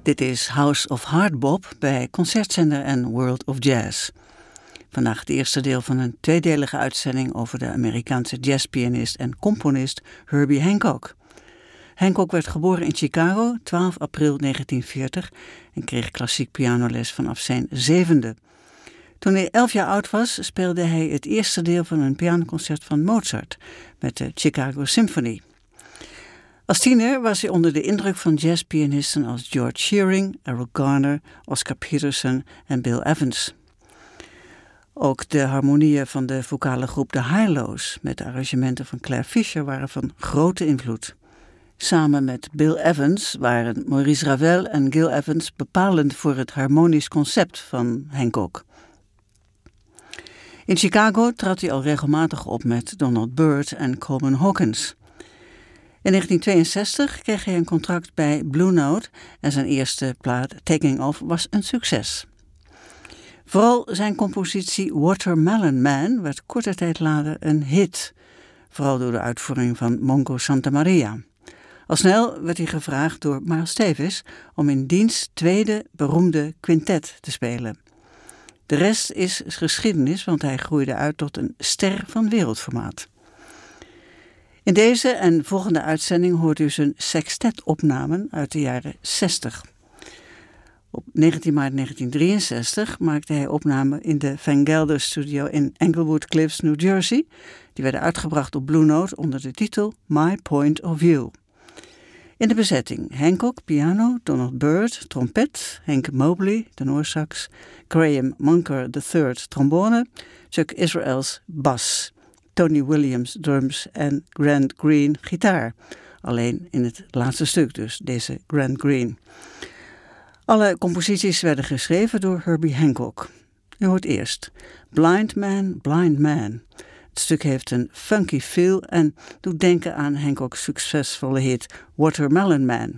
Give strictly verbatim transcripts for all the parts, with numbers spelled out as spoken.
Dit is House of Hardbop bij Concertzender en World of Jazz. Vandaag het eerste deel van een tweedelige uitzending over de Amerikaanse jazzpianist en componist Herbie Hancock. Hancock werd geboren in Chicago, twaalf april negentien veertig en kreeg klassiek pianoles vanaf zijn zevende. Toen hij elf jaar oud was, speelde hij het eerste deel van een pianoconcert van Mozart met de Chicago Symphony. Als tiener was hij onder de indruk van jazzpianisten als George Shearing, Errol Garner, Oscar Peterson en Bill Evans. Ook de harmonieën van de vocale groep de Hi-Lo's met de arrangementen van Claire Fischer waren van grote invloed. Samen met Bill Evans waren Maurice Ravel en Gil Evans bepalend voor het harmonisch concept van Hancock. In Chicago trad hij al regelmatig op met Donald Byrd en Coleman Hawkins. In negentien tweeënzestig kreeg hij een contract bij Blue Note en zijn eerste plaat Taking Off was een succes. Vooral zijn compositie Watermelon Man werd korte tijd later een hit, vooral door de uitvoering van Mongo Santamaria. Al snel werd hij gevraagd door Miles Davis om in diens tweede beroemde quintet te spelen. De rest is geschiedenis, want hij groeide uit tot een ster van wereldformaat. In deze en volgende uitzending hoort u zijn sextetopnamen uit de jaren zestig. Op negentien maart negentien drieënzestig maakte hij opnamen in de Van Gelder Studio in Englewood Cliffs, New Jersey. Die werden uitgebracht op Blue Note onder de titel My Point of View. In de bezetting Hancock, piano, Donald Byrd, trompet, Hank Mobley, tenorsax, Graham Munker de derde, trombone, Chuck Israels, bas, Tony Williams, drums en Grant Green, gitaar. Alleen in het laatste stuk dus, deze Grant Green. Alle composities werden geschreven door Herbie Hancock. U hoort eerst Blind Man, Blind Man. Het stuk heeft een funky feel en doet denken aan Hancock's succesvolle hit Watermelon Man.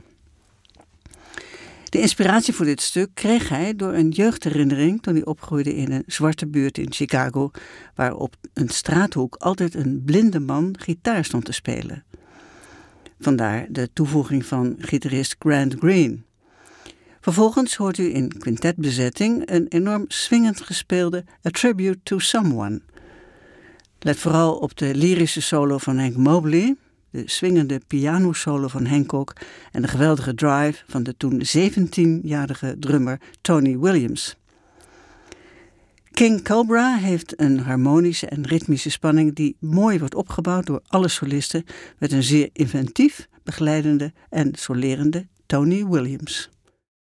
De inspiratie voor dit stuk kreeg hij door een jeugdherinnering toen hij opgroeide in een zwarte buurt in Chicago, waar op een straathoek altijd een blinde man gitaar stond te spelen. Vandaar de toevoeging van gitarist Grant Green. Vervolgens hoort u in quintetbezetting een enorm swingend gespeelde A Tribute to Someone. Let vooral op de lyrische solo van Hank Mobley, de swingende pianosolo van Hancock en de geweldige drive van de toen zeventienjarige drummer Tony Williams. King Cobra heeft een harmonische en ritmische spanning die mooi wordt opgebouwd door alle solisten met een zeer inventief, begeleidende en solerende Tony Williams.